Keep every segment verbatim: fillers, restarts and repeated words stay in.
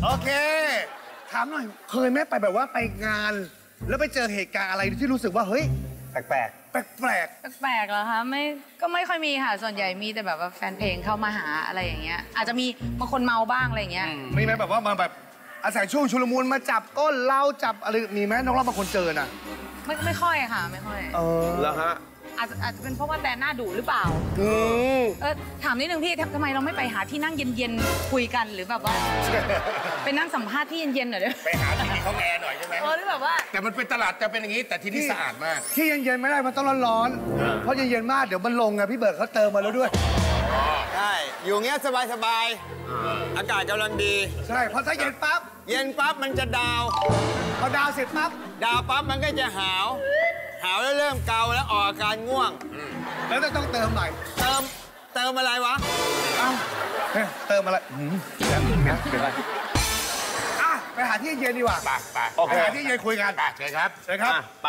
โอเคถามหน่อยเคยไหมไปแบบว่าไปงานแล้วไปเจอเหตุการณ์อะไรที่รู้สึกว่าเฮ้ยแปลกแปลกแปลกแปลกแปลกเหรอคะไม่ก็ไม่ค่อยมีค่ะส่วนใหญ่มีแต่แบบว่าแฟนเพลงเข้ามาหาอะไรอย่างเงี้ยอาจจะมีบางคนเมาบ้างอะไรอย่างเงี้ยมีไหมแบบว่ามาแบบอาศัยช่วงชุลมุนมาจับก้นเล่าจับอะไรมีไหมน้องเราบางคนเจอน่ะไม่ไม่ค่อยค่ะไม่ค่อยเออแล้วฮะอาจจะอาจจะเป็นเพราะว่าแต่หน้าดุหรือเปล่าเออถามนิดนึงพี่ทำไมเราไม่ไปหาที่นั่งเย็นๆคุยกันหรือแบบว่าไปนั่งสัมภาษณ์ที่เย็นๆหน่อยด้วยไปหาที่มีห้องแอร์หน่อยใช่ไหมเออหรือแบบว่าแต่มันเป็นตลาดจะเป็นอย่างนี้แต่ที่นี่สะอาดมากที่เย็นๆไม่ได้มันต้องร้อนๆเพราะเย็นๆมากเดี๋ยวมันลงไงพี่เบิร์ดเขาเติมมาแล้วด้วยใช่อยู่เงี้ยสบายๆอากาศกำลังดีใช่พอถ้าเย็นปั๊บเย็นปั๊บมันจะดาวพอดาวเสร็จปั๊บดาวปั๊บมันก็จะหาวหาวแล้วเริ่มเกาแล้วออกอาการง่วงแล้วจะต้องเติมใหม่เติมเติมอะไรวะเอ้าเติมอะไรอืมเป็นไรอ่ะไปหาที่เย็นดีกว่าไปไปไปหาที่เย็นคุยกันไปใช่ครับใช่ครับไป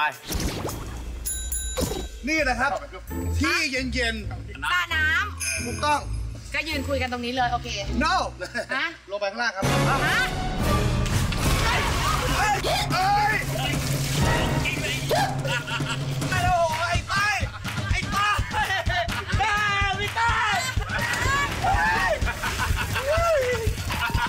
นี่นะครับที่เย็นๆสระน้ำถูกต้องก็ยืนคุยกันตรงนี้เลยโอเค no ฮะลงไปข้างล่างครับฮะเอ้ย